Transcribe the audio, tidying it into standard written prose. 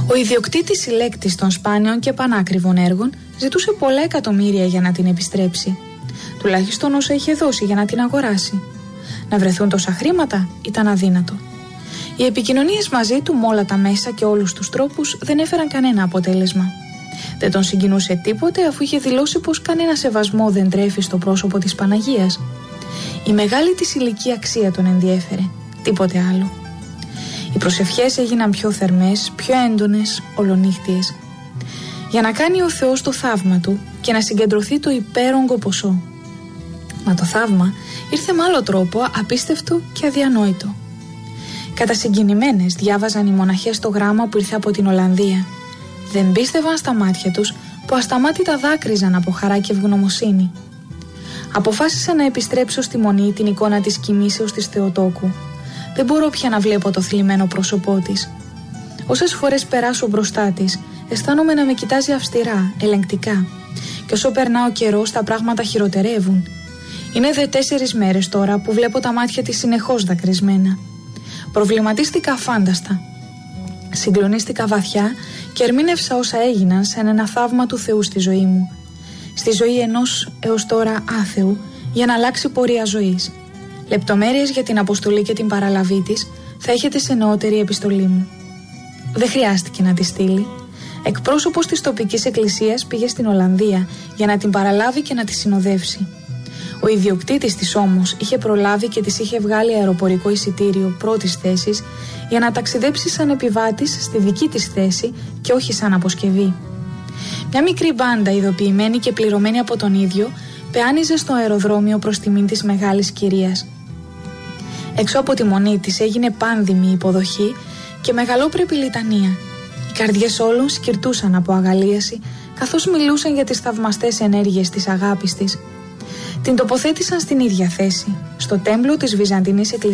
Ο ιδιοκτήτης συλλέκτης των σπάνιων και πανάκριβων έργων ζητούσε πολλά εκατομμύρια για να την επιστρέψει. Τουλάχιστον όσα είχε δώσει για να την αγοράσει. Να βρεθούν τόσα χρήματα ήταν αδύνατο. Οι επικοινωνίες μαζί του με όλα τα μέσα και όλους τους τρόπους δεν έφεραν κανένα αποτέλεσμα. Δεν τον συγκινούσε τίποτε, αφού είχε δηλώσει πως κανένα σεβασμό δεν τρέφει στο πρόσωπο της Παναγίας. Η μεγάλη της ηλική αξία τον ενδιέφερε, τίποτε άλλο. Οι προσευχές έγιναν πιο θερμές, πιο έντονες, ολονύχτιες. Για να κάνει ο Θεός το θαύμα του και να συγκεντρωθεί το υπέρογκο ποσό. Μα το θαύμα ήρθε με άλλο τρόπο, απίστευτο και αδιανόητο. Κατασυγκινημένες διάβαζαν οι μοναχές το γράμμα που ήρθε από την Ολλανδία. Δεν πίστευαν στα μάτια τους που ασταμάτητα δάκρυζαν από χαρά και ευγνωμοσύνη. Αποφάσισα να επιστρέψω στη Μονή την εικόνα της κοιμήσεως της Θεοτόκου. Δεν μπορώ πια να βλέπω το θλιμμένο πρόσωπό της. Όσες φορές περάσω μπροστά της, αισθάνομαι να με κοιτάζει αυστηρά, ελεγκτικά. Και όσο περνά ο καιρός, τα πράγματα χειροτερεύουν. Είναι δε 4 μέρες τώρα που βλέπω τα μάτια της συνεχώς δακρυσμένα. Προβληματίστηκα αφάνταστα. Συγκλονίστηκα βαθιά και ερμήνευσα όσα έγιναν σαν ένα θαύμα του Θεού στη ζωή μου. Στη ζωή ενός έως τώρα άθεου, για να αλλάξει πορεία ζωής. Λεπτομέρειες για την αποστολή και την παραλαβή της θα έχετε σε νεότερη επιστολή μου. Δεν χρειάστηκε να τη στείλει. Εκπρόσωπος της τοπικής εκκλησίας πήγε στην Ολλανδία για να την παραλάβει και να τη συνοδεύσει. Ο ιδιοκτήτης της όμως είχε προλάβει και της είχε βγάλει αεροπορικό εισιτήριο πρώτης θέσης για να ταξιδέψει σαν επιβάτης στη δική της θέση και όχι σαν αποσκευή. Μια μικρή μπάντα, ειδοποιημένη και πληρωμένη από τον ίδιο, πεάνιζε στο αεροδρόμιο προς τιμήν της μεγάλης κυρίας. Έξω από τη Μονή της έγινε πάνδημη υποδοχή και μεγαλόπρεπη λιτανία. Οι καρδιές όλων σκυρτούσαν από αγαλίαση, καθώς μιλούσαν για τις θαυμαστές ενέργειες της αγάπης της. Την τοποθέτησαν στην ίδια θέση, στο τέμπλο της Βυζαντινής Εκκλησίας.